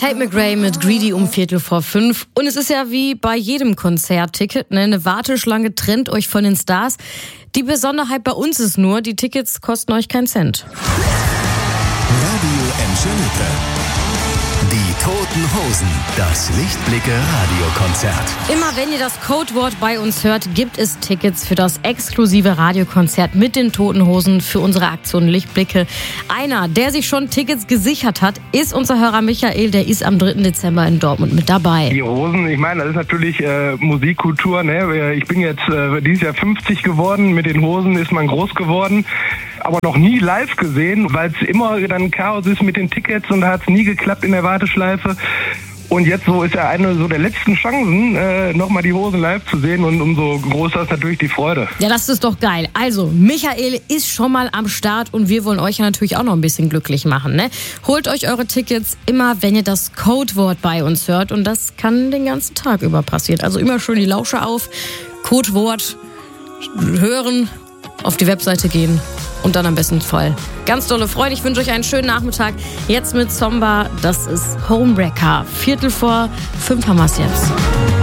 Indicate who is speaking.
Speaker 1: Tate McRae mit Greedy um 4:45. Und es ist ja wie bei jedem Konzertticket, ne? Eine Warteschlange trennt euch von den Stars. Die Besonderheit bei uns ist nur, die Tickets kosten euch keinen Cent.
Speaker 2: Radio Enschede. Die Toten Hosen, das Lichtblicke-Radiokonzert.
Speaker 1: Immer wenn ihr das Codewort bei uns hört, gibt es Tickets für das exklusive Radiokonzert mit den Toten Hosen für unsere Aktion Lichtblicke. Einer, der sich schon Tickets gesichert hat, ist unser Hörer Michael. Der ist am 3. Dezember in Dortmund mit dabei.
Speaker 3: Die Hosen, ich meine, das ist natürlich Musikkultur. Ne? Ich bin jetzt dieses Jahr 50 geworden. Mit den Hosen ist man groß geworden. Aber noch nie live gesehen, weil es immer dann Chaos ist mit den Tickets und da hat es nie geklappt in der Warteschleife. Und jetzt so ist ja eine so der letzten Chancen, nochmal die Hosen live zu sehen und umso größer ist natürlich die Freude.
Speaker 1: Ja, das ist doch geil. Also, Michael ist schon mal am Start und wir wollen euch ja natürlich auch noch ein bisschen glücklich machen, ne? Holt euch eure Tickets immer, wenn ihr das Codewort bei uns hört und das kann den ganzen Tag über passieren. Also immer schön die Lausche auf, Codewort hören, auf die Webseite gehen. Und dann am besten Fall. Ganz dolle Freude. Ich wünsche euch einen schönen Nachmittag. Jetzt mit Zomba. Das ist Homewrecker. 4:45 haben wir es jetzt.